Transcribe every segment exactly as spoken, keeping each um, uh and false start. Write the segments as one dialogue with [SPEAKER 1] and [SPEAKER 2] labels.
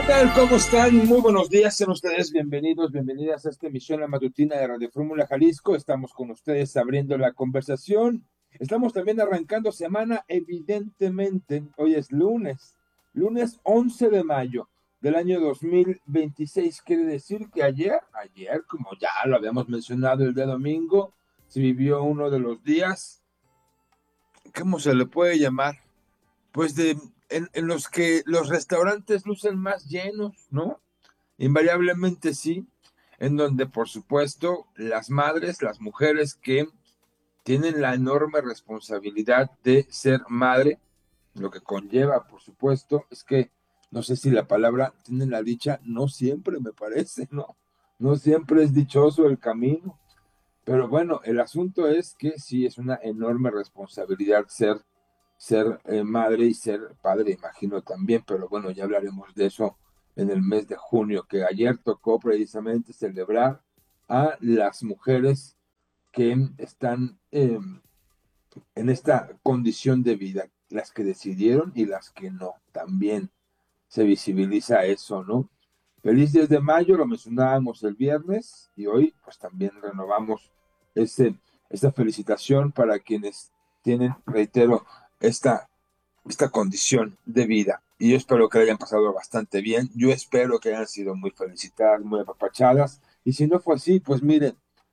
[SPEAKER 1] Tal? ¿Cómo están? Muy buenos días, sean ustedes bienvenidos, bienvenidas a esta emisión, la matutina de Radio Fórmula Jalisco. Estamos con ustedes abriendo la conversación. Estamos también arrancando semana, evidentemente. Hoy es lunes, lunes once de mayo del año dos mil veintiséis. Quiere decir que ayer, ayer, como ya lo habíamos mencionado el día domingo, se vivió uno de los días, ¿cómo se le puede llamar? Pues de en, en los que los restaurantes lucen más llenos, ¿no? Invariablemente sí, en donde por supuesto las madres, las mujeres que tienen la enorme responsabilidad de ser madre, lo que conlleva por supuesto es que no sé si la palabra tiene la dicha, no siempre me parece, ¿no? No siempre es dichoso el camino, pero bueno, el asunto es que sí es una enorme responsabilidad ser, ser eh, madre y ser padre, imagino también, pero bueno, ya hablaremos de eso en el mes de junio, que ayer tocó precisamente celebrar a las mujeres que están eh, en esta condición de vida, las que decidieron y las que no, también se visibiliza eso, ¿no? Feliz diez de mayo, lo mencionábamos el viernes y hoy pues también renovamos ese, esta felicitación para quienes tienen, reitero, esta, esta condición de vida. Y yo espero que la hayan pasado bastante bien, yo espero que hayan sido muy felicitadas, muy apapachadas, y si no fue así, pues miren,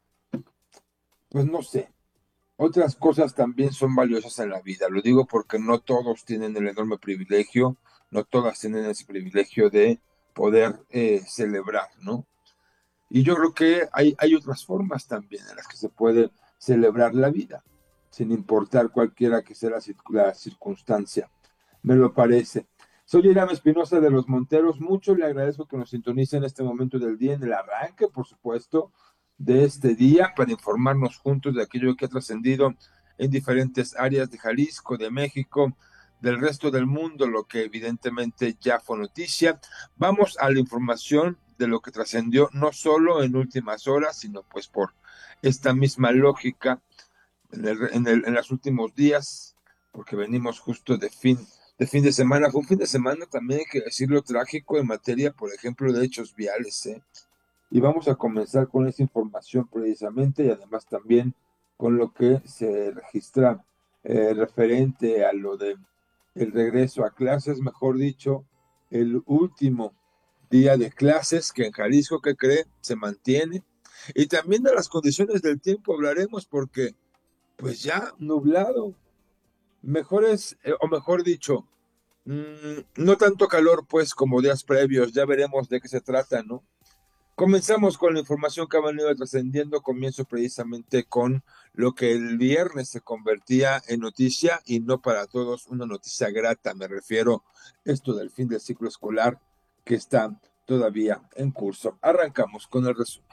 [SPEAKER 1] pues no sé, otras cosas también son valiosas en la vida. Lo digo porque no todos tienen el enorme privilegio, no todas tienen ese privilegio de poder eh, celebrar, ¿no? Y yo creo que hay, hay otras formas también en las que se puede celebrar la vida, sin importar cualquiera que sea la, la circunstancia. Me lo parece. Soy Irán Espinosa de los Monteros. Mucho le agradezco que nos sintonice en este momento del día, en el arranque, por supuesto, de este día, para informarnos juntos de aquello que ha trascendido en diferentes áreas de Jalisco, de México, del resto del mundo, lo que evidentemente ya fue noticia. Vamos a la información de lo que trascendió no solo en últimas horas, sino pues por esta misma lógica en, el, en, el, en los últimos días, porque venimos justo de fin, de fin de semana. Fue un fin de semana también, hay que decirlo, trágico en materia, por ejemplo, de hechos viales, ¿eh? Y vamos a comenzar con esa información precisamente y además también con lo que se registra eh, referente a lo de el regreso a clases, mejor dicho, el último día de clases que en Jalisco, que cree, se mantiene. Y también de las condiciones del tiempo hablaremos porque pues ya nublado, mejor es, eh, o mejor dicho, mmm, no tanto calor pues como días previos, ya veremos de qué se trata, ¿no? Comenzamos con la información que ha venido trascendiendo, comienzo precisamente con lo que el viernes se convertía en noticia y no para todos una noticia grata, me refiero esto del fin del ciclo escolar que está todavía en curso. Arrancamos con el resumen.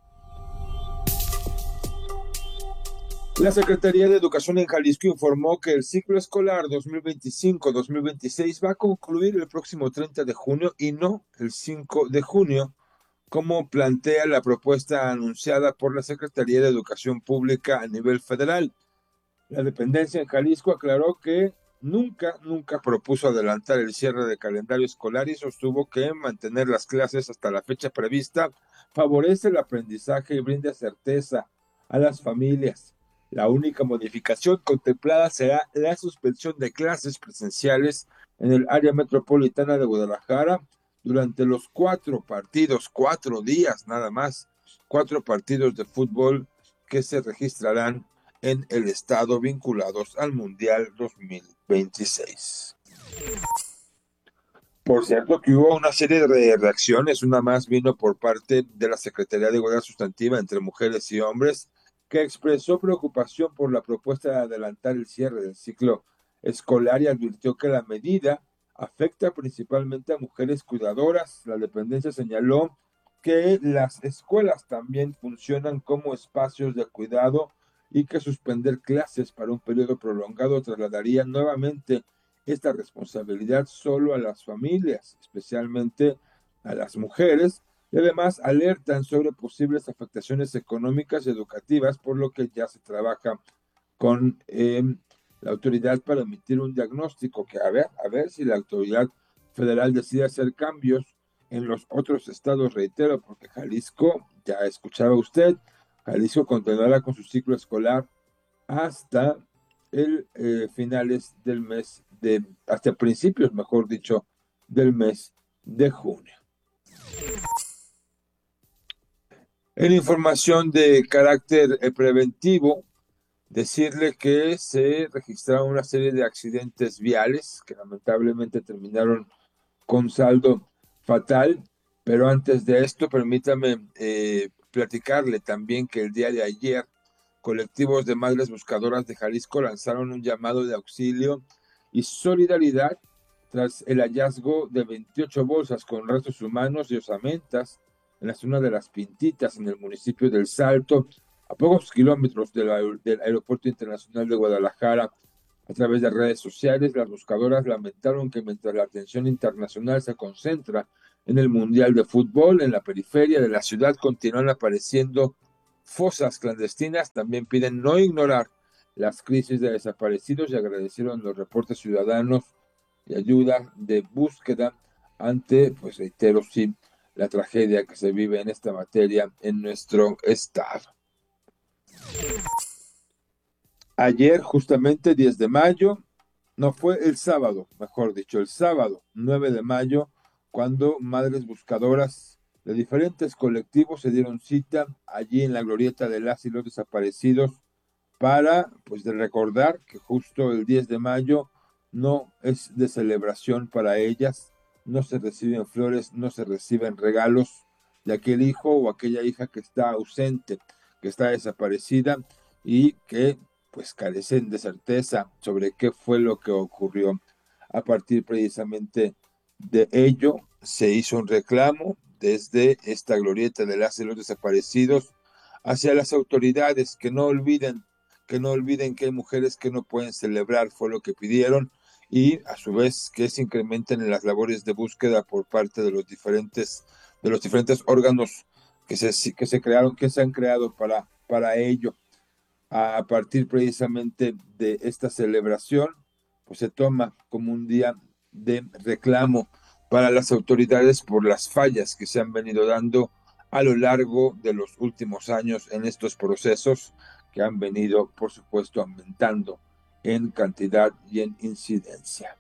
[SPEAKER 1] La Secretaría de Educación en Jalisco informó que el ciclo escolar dos mil veinticinco dos mil veintiséis va a concluir el próximo treinta de junio y no el cinco de junio, como plantea la propuesta anunciada por la Secretaría de Educación Pública a nivel federal. La dependencia en Jalisco aclaró que nunca, nunca propuso adelantar el cierre de calendario escolar y sostuvo que mantener las clases hasta la fecha prevista favorece el aprendizaje y brinda certeza a las familias. La única modificación contemplada será la suspensión de clases presenciales en el área metropolitana de Guadalajara durante los cuatro partidos, cuatro días nada más, cuatro partidos de fútbol que se registrarán en el estado vinculados al Mundial dos mil veintiséis. Por cierto, que hubo una serie de reacciones, una más vino por parte de la Secretaría de Igualdad Sustantiva entre Mujeres y Hombres, que expresó preocupación por la propuesta de adelantar el cierre del ciclo escolar y advirtió que la medida afecta principalmente a mujeres cuidadoras. La dependencia señaló que las escuelas también funcionan como espacios de cuidado y que suspender clases para un periodo prolongado trasladaría nuevamente esta responsabilidad solo a las familias, especialmente a las mujeres, y además alertan sobre posibles afectaciones económicas y educativas, por lo que ya se trabaja con eh, la autoridad para emitir un diagnóstico, que a ver, a ver si la autoridad federal decide hacer cambios En los otros estados, reitero, porque Jalisco, ya escuchaba usted, Jalisco continuará con su ciclo escolar hasta el eh, finales del mes de, hasta principios, mejor dicho, del mes de junio. En información de carácter eh, preventivo, decirle que se registraron una serie de accidentes viales que lamentablemente terminaron con saldo fatal, pero antes de esto, permítame eh, platicarle también que el día de ayer, colectivos de madres buscadoras de Jalisco lanzaron un llamado de auxilio y solidaridad tras el hallazgo de veintiocho bolsas con restos humanos y osamentas en la zona de Las Pintitas, en el municipio del Salto, a pocos kilómetros del, aer del Aeropuerto Internacional de Guadalajara. A través de redes sociales, las buscadoras lamentaron que mientras la atención internacional se concentra en el Mundial de Fútbol, en la periferia de la ciudad continúan apareciendo fosas clandestinas. También piden no ignorar las crisis de desaparecidos y agradecieron los reportes ciudadanos y ayuda de búsqueda ante, pues reitero, sí, la tragedia que se vive en esta materia en nuestro estado. Ayer, justamente diez de mayo, no fue el sábado, mejor dicho, el sábado nueve de mayo, cuando madres buscadoras de diferentes colectivos se dieron cita allí en la glorieta de las y los desaparecidos para, pues, de recordar que justo el diez de mayo no es de celebración para ellas, no se reciben flores, no se reciben regalos de aquel hijo o aquella hija que está ausente, que está desaparecida y que pues carecen de certeza sobre qué fue lo que ocurrió. A partir precisamente de ello se hizo un reclamo desde esta glorieta de las y los desaparecidos hacia las autoridades que no olviden que no olviden que hay mujeres que no pueden celebrar, fue lo que pidieron, y a su vez que se incrementen en las labores de búsqueda por parte de los diferentes, de los diferentes órganos que se, que se crearon, que se han creado para, para ello. A partir precisamente de esta celebración, pues se toma como un día de reclamo para las autoridades por las fallas que se han venido dando a lo largo de los últimos años en estos procesos que han venido, por supuesto, aumentando en cantidad y en incidencia.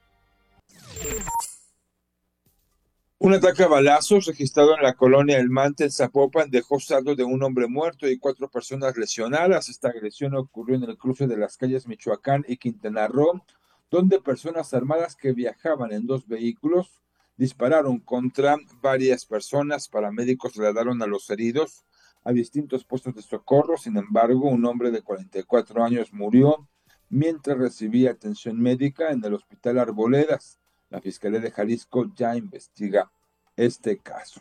[SPEAKER 1] Un ataque a balazos registrado en la colonia El Mante, en Zapopan, dejó saldo de un hombre muerto y cuatro personas lesionadas. Esta agresión ocurrió en el cruce de las calles Michoacán y Quintana Roo, donde personas armadas que viajaban en dos vehículos dispararon contra varias personas. Paramédicos trasladaron a los heridos a distintos puestos de socorro. Sin embargo, un hombre de cuarenta y cuatro años murió mientras recibía atención médica en el Hospital Arboledas. La Fiscalía de Jalisco ya investiga este caso.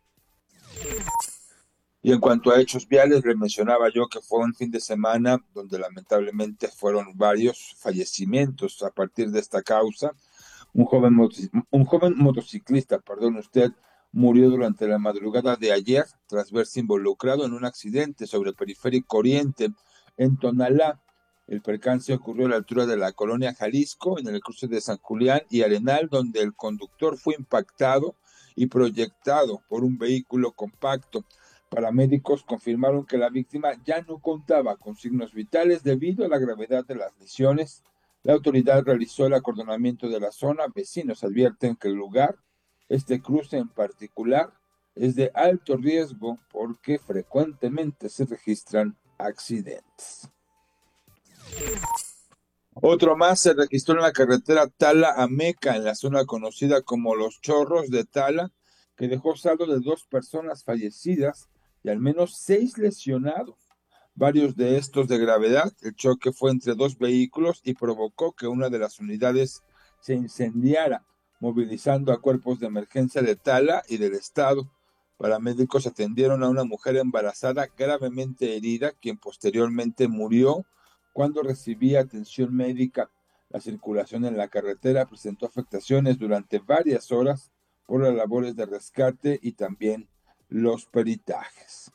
[SPEAKER 1] Y en cuanto a hechos viales, le mencionaba yo que fue un fin de semana donde lamentablemente fueron varios fallecimientos a partir de esta causa. Un joven, un joven motociclista, perdón usted, murió durante la madrugada de ayer tras verse involucrado en un accidente sobre el Periférico Oriente en Tonalá. El percance ocurrió a la altura de la colonia Jalisco, en el cruce de San Julián y Arenal, donde el conductor fue impactado y proyectado por un vehículo compacto. Paramédicos confirmaron que la víctima ya no contaba con signos vitales debido a la gravedad de las lesiones. La autoridad realizó el acordonamiento de la zona. Vecinos advierten que el lugar, este cruce en particular, es de alto riesgo porque frecuentemente se registran accidentes. Otro más se registró en la carretera Tala-Ameca, en la zona conocida como Los Chorros de Tala, que dejó saldo de dos personas fallecidas y al menos seis lesionados, varios de estos de gravedad. El choque fue entre dos vehículos y provocó que una de las unidades se incendiara, movilizando a cuerpos de emergencia de Tala y del estado. Paramédicos atendieron a una mujer embarazada gravemente herida, quien posteriormente murió cuando recibía atención médica. La circulación en la carretera presentó afectaciones durante varias horas por las labores de rescate y también los peritajes.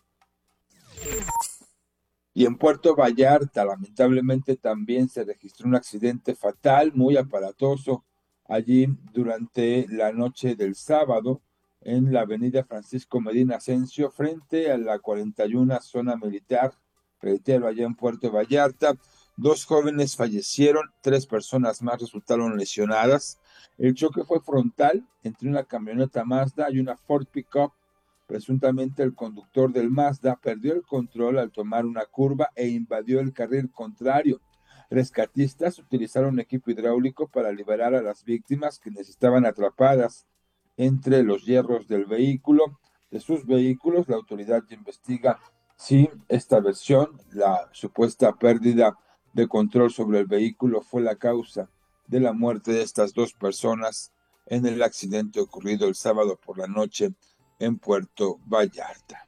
[SPEAKER 1] Y en Puerto Vallarta, lamentablemente, también se registró un accidente fatal, muy aparatoso, allí durante la noche del sábado, en la avenida Francisco Medina Asensio, frente a la cuarenta y una zona militar, reitero, allá en Puerto Vallarta. Dos jóvenes fallecieron, tres personas más resultaron lesionadas. El choque fue frontal entre una camioneta Mazda y una Ford Pickup. Presuntamente el conductor del Mazda perdió el control al tomar una curva e invadió el carril contrario. Rescatistas utilizaron equipo hidráulico para liberar a las víctimas, quienes estaban atrapadas entre los hierros del vehículo, de sus vehículos. La autoridad investiga si esta versión, la supuesta pérdida de control sobre el vehículo, fue la causa de la muerte de estas dos personas en el accidente ocurrido el sábado por la noche en Puerto Vallarta.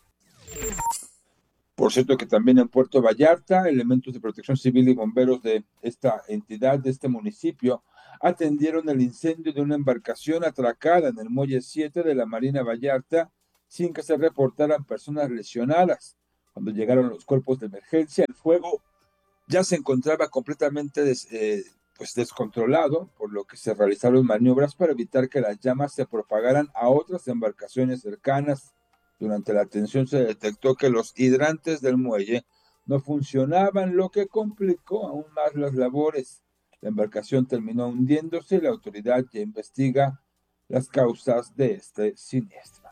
[SPEAKER 1] Por cierto que también en Puerto Vallarta, elementos de protección civil y bomberos de esta entidad, de este municipio, atendieron el incendio de una embarcación atracada en el Muelle siete de la Marina Vallarta sin que se reportaran personas lesionadas. Cuando llegaron los cuerpos de emergencia, el fuego ya se encontraba completamente des, eh, pues descontrolado, por lo que se realizaron maniobras para evitar que las llamas se propagaran a otras embarcaciones cercanas. Durante la atención se detectó que los hidrantes del muelle no funcionaban, lo que complicó aún más las labores. La embarcación terminó hundiéndose y la autoridad ya investiga las causas de este siniestro.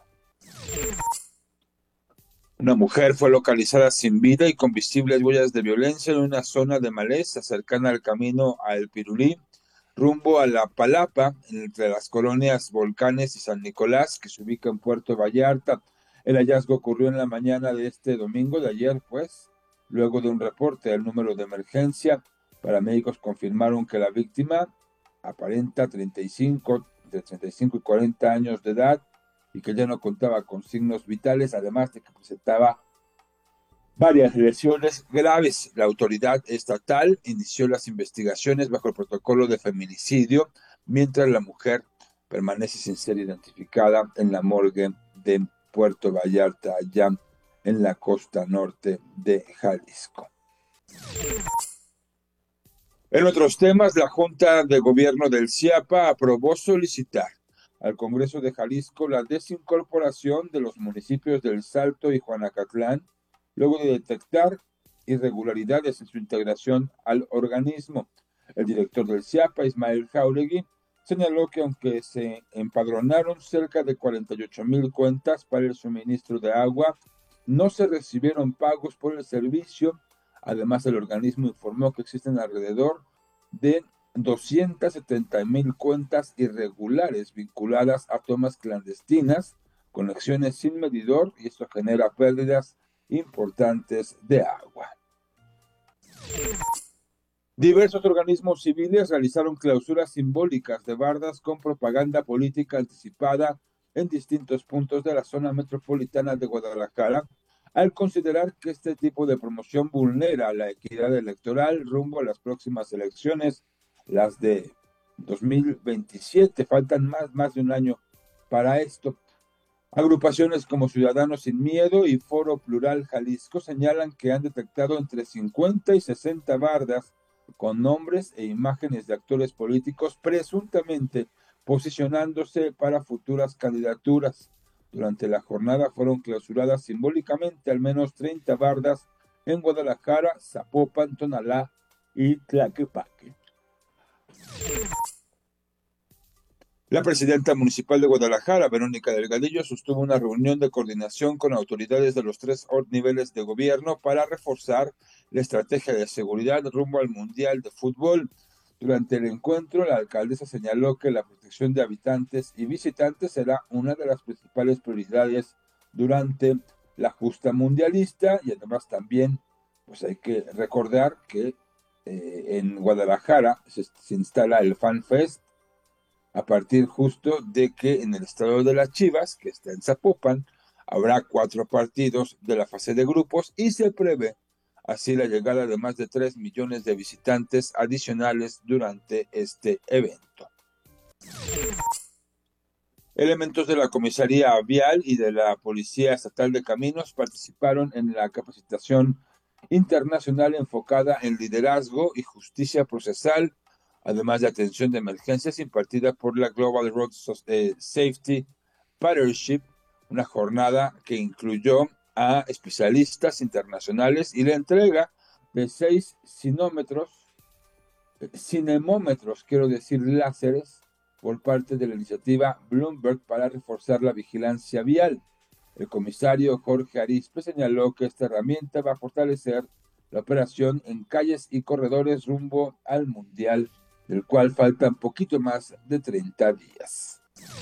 [SPEAKER 1] Una mujer fue localizada sin vida y con visibles huellas de violencia en una zona de maleza cercana al camino a El Pirulí, rumbo a La Palapa, entre las colonias Volcanes y San Nicolás, que se ubica en Puerto Vallarta. El hallazgo ocurrió en la mañana de este domingo, de ayer, pues, luego de un reporte al número de emergencia. Paramédicos confirmaron que la víctima aparenta treinta y cinco, de treinta y cinco y cuarenta años de edad, y que ya no contaba con signos vitales, además de que presentaba varias lesiones graves. La autoridad estatal inició las investigaciones bajo el protocolo de feminicidio, mientras la mujer permanece sin ser identificada en la morgue de Puerto Vallarta, allá en la costa norte de Jalisco. En otros temas, la Junta de Gobierno del Chiapa aprobó solicitar al Congreso de Jalisco la desincorporación de los municipios del Salto y Juanacatlán, luego de detectar irregularidades en su integración al organismo. El director del Chiapa, Ismael Jauregui, señaló que aunque se empadronaron cerca de cuarenta y ocho mil cuentas para el suministro de agua, no se recibieron pagos por el servicio. Además, el organismo informó que existen alrededor de doscientas setenta mil cuentas irregulares vinculadas a tomas clandestinas, conexiones sin medidor, y esto genera pérdidas importantes de agua. Diversos organismos civiles realizaron clausuras simbólicas de bardas con propaganda política anticipada en distintos puntos de la zona metropolitana de Guadalajara, al considerar que este tipo de promoción vulnera la equidad electoral rumbo a las próximas elecciones, las de dos mil veintisiete. Faltan más, más de un año para esto. Agrupaciones como Ciudadanos Sin Miedo y Foro Plural Jalisco señalan que han detectado entre cincuenta y sesenta bardas con nombres e imágenes de actores políticos presuntamente posicionándose para futuras candidaturas. Durante la jornada fueron clausuradas simbólicamente al menos treinta bardas en Guadalajara, Zapopan, Tonalá y Tlaquepaque. La presidenta municipal de Guadalajara, Verónica Delgadillo, sostuvo una reunión de coordinación con autoridades de los tres niveles de gobierno para reforzar la estrategia de seguridad rumbo al Mundial de Fútbol. Durante el encuentro, la alcaldesa señaló que la protección de habitantes y visitantes será una de las principales prioridades durante la justa mundialista, y además también pues hay que recordar que eh, en Guadalajara se, se instala el Fan Fest, a partir justo de que en el estado de las Chivas, que está en Zapopan, habrá cuatro partidos de la fase de grupos y se prevé así la llegada de más de tres millones de visitantes adicionales durante este evento. Elementos de la Comisaría Vial y de la Policía Estatal de Caminos participaron en la capacitación internacional enfocada en liderazgo y justicia procesal, además de atención de emergencias, impartida por la Global Road Safety Fellowship, una jornada que incluyó a especialistas internacionales y la entrega de seis cinómetros, cinemómetros, quiero decir láseres, por parte de la iniciativa Bloomberg para reforzar la vigilancia vial. El comisario Jorge Arizpe señaló que esta herramienta va a fortalecer la operación en calles y corredores rumbo al Mundial, del cual faltan poquito más de treinta días.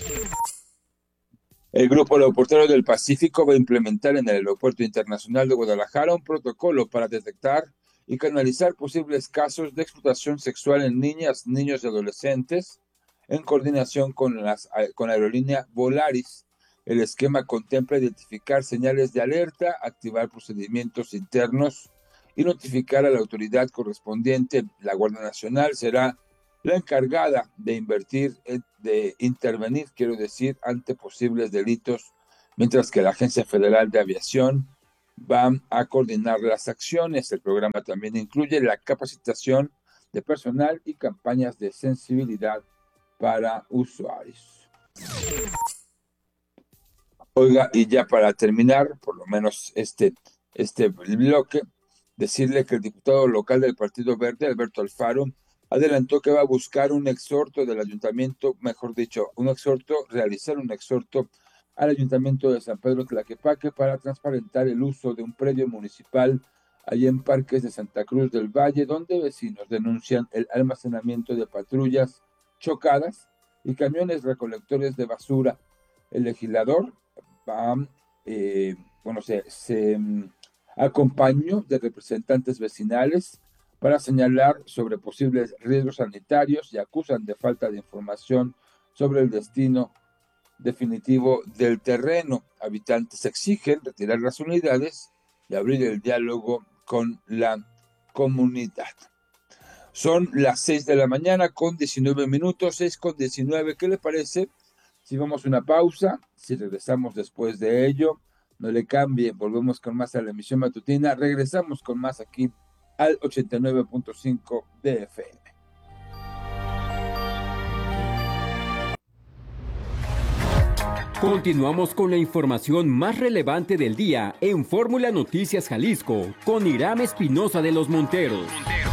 [SPEAKER 1] El Grupo Aeroportuario del Pacífico va a implementar en el Aeropuerto Internacional de Guadalajara un protocolo para detectar y canalizar posibles casos de explotación sexual en niñas, niños y adolescentes, en coordinación con, las, con la aerolínea Volaris. El esquema contempla identificar señales de alerta, activar procedimientos internos y notificar a la autoridad correspondiente. La Guardia Nacional será la encargada de invertir, de intervenir, quiero decir, ante posibles delitos, mientras que la Agencia Federal de Aviación va a coordinar las acciones. El programa también incluye la capacitación de personal y campañas de sensibilidad para usuarios. Oiga, y ya para terminar, por lo menos este, este bloque, decirle que el diputado local del Partido Verde, Alberto Alfaro, adelantó que va a buscar un exhorto del ayuntamiento, mejor dicho, un exhorto, realizar un exhorto al ayuntamiento de San Pedro Tlaquepaque para transparentar el uso de un predio municipal allí en Parques de Santa Cruz del Valle, donde vecinos denuncian el almacenamiento de patrullas chocadas y camiones recolectores de basura. El legislador va, eh, bueno, se, se um, acompañó de representantes vecinales para señalar sobre posibles riesgos sanitarios y acusan de falta de información sobre el destino definitivo del terreno. Habitantes exigen retirar las unidades y abrir el diálogo con la comunidad. Son las seis de la mañana con diecinueve minutos, seis con diecinueve. ¿Qué le parece si vamos a una pausa? Si regresamos después de ello, no le cambie, volvemos con más a la emisión matutina. Regresamos con más aquí al ochenta y nueve punto cinco de F M.
[SPEAKER 2] Continuamos con la información más relevante del día en Fórmula Noticias Jalisco con Iram Espinosa de los Monteros.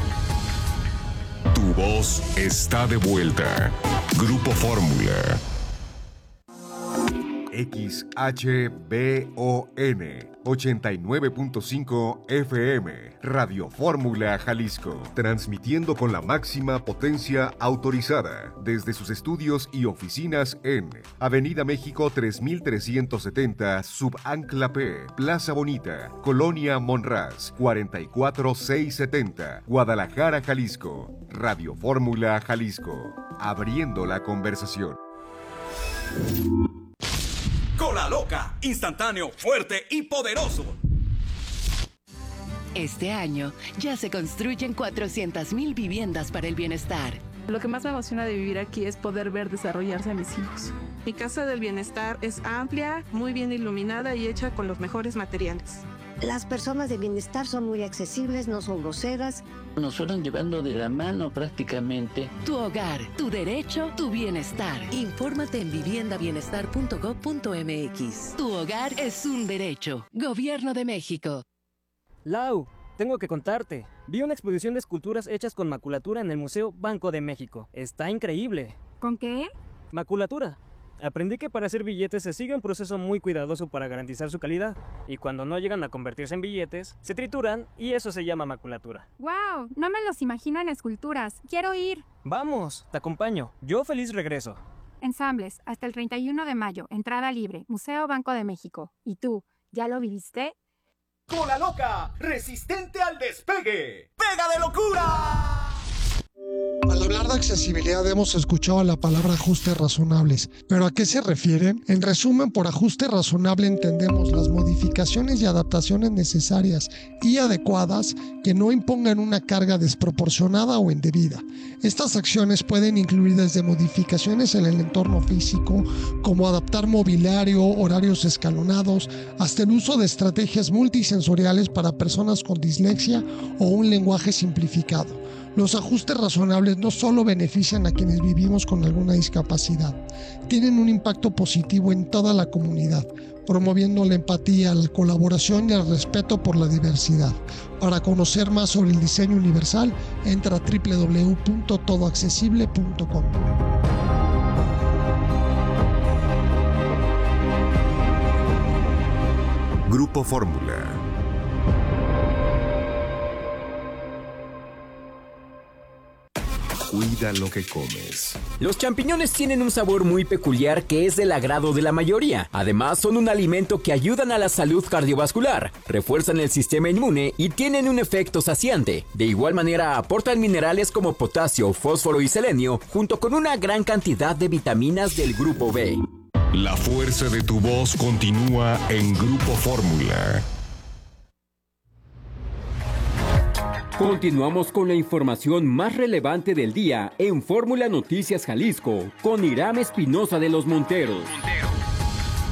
[SPEAKER 3] Tu voz está de vuelta. Grupo Fórmula. X H B O N ochenta y nueve punto cinco F M, Radio Fórmula Jalisco, transmitiendo con la máxima potencia autorizada desde sus estudios y oficinas en Avenida México tres mil trescientos setenta, Subancla P, Plaza Bonita, Colonia Monraz, cuarenta y cuatro mil seiscientos setenta, Guadalajara, Jalisco. Radio Fórmula Jalisco, abriendo la conversación.
[SPEAKER 4] Cola Loca, instantáneo, fuerte y poderoso.
[SPEAKER 5] Este año ya se construyen cuatrocientas mil viviendas para el bienestar.
[SPEAKER 6] Lo que más me emociona de vivir aquí es poder ver desarrollarse a mis hijos. Mi casa del bienestar es amplia, muy bien iluminada y hecha con los mejores materiales.
[SPEAKER 7] Las personas de bienestar son muy accesibles, no son groseras.
[SPEAKER 8] Nos fueron llevando de la mano prácticamente.
[SPEAKER 5] Tu hogar, tu derecho, tu bienestar.
[SPEAKER 9] Infórmate en vivienda bienestar punto gob punto m x.
[SPEAKER 5] Tu hogar es un derecho. Gobierno de México.
[SPEAKER 10] Lau, tengo que contarte. Vi una exposición de esculturas hechas con maculatura en el Museo Banco de México. Está increíble.
[SPEAKER 11] ¿Con qué?
[SPEAKER 10] Maculatura. Aprendí que para hacer billetes se sigue un proceso muy cuidadoso para garantizar su calidad, y cuando no llegan a convertirse en billetes, se trituran y eso se llama maculatura.
[SPEAKER 11] ¡Wow! No me los imagino en esculturas. ¡Quiero ir!
[SPEAKER 10] Vamos, te acompaño. Yo feliz regreso.
[SPEAKER 11] Ensambles, hasta el treinta y uno de mayo, entrada libre, Museo Banco de México. ¿Y tú, ya lo viviste?
[SPEAKER 4] Cola Loca, resistente al despegue. ¡Pega de locura!
[SPEAKER 12] Al hablar de accesibilidad hemos escuchado la palabra ajustes razonables, pero ¿a qué se refieren? En resumen, por ajuste razonable entendemos las modificaciones y adaptaciones necesarias y adecuadas que no impongan una carga desproporcionada o indebida. Estas acciones pueden incluir desde modificaciones en el entorno físico, como adaptar mobiliario, horarios escalonados, hasta el uso de estrategias multisensoriales para personas con dislexia o un lenguaje simplificado. Los ajustes razonables no solo benefician a quienes vivimos con alguna discapacidad, tienen un impacto positivo en toda la comunidad, promoviendo la empatía, la colaboración y el respeto por la diversidad. Para conocer más sobre el diseño universal, entra a doble u doble u doble u punto todo accesible punto com.
[SPEAKER 3] Grupo Fórmula. Cuida lo que comes.
[SPEAKER 2] Los champiñones tienen un sabor muy peculiar que es del agrado de la mayoría. Además, son un alimento que ayudan a la salud cardiovascular, refuerzan el sistema inmune y tienen un efecto saciante. De igual manera, aportan minerales como potasio, fósforo y selenio, junto con una gran cantidad de vitaminas del grupo B.
[SPEAKER 3] La fuerza de tu voz continúa en Grupo Fórmula.
[SPEAKER 2] Continuamos con la información más relevante del día en Fórmula Noticias Jalisco con Irán Espinosa de los Monteros.